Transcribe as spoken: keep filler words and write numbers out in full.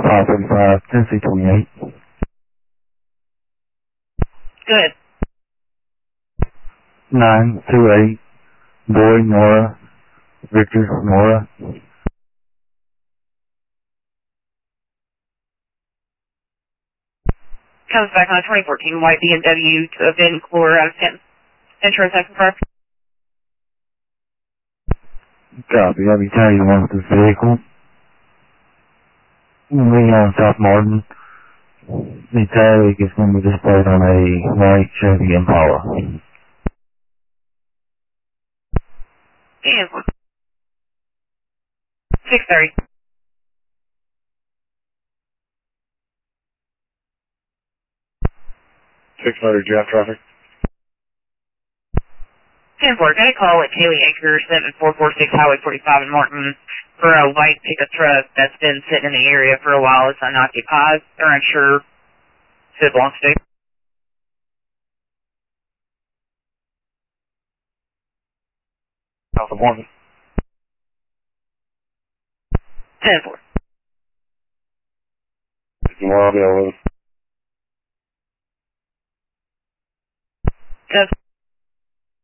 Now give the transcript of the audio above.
five thirty-five, Tennessee twenty-eight. Good. nine two eight, Boy, Nora, Victor, Nora. Comes back on a twenty fourteen white B M W to a VIN Explorer out of Stanton. Insurance I confirm. Copy. I'll be telling you one with this vehicle. Leon South Martin. The tag is going to be displayed on a white Chevy Impala. And six thirty. six hundred, Jeff traffic. ten four, got a call at Haley Acres, seven four four six Highway forty-five in Martin for a white pickup truck that's been sitting in the area for a while. It's unoccupied. They're unsure who it belongs to. Alpha one. ten four. Tomorrow I'll be eleven. Just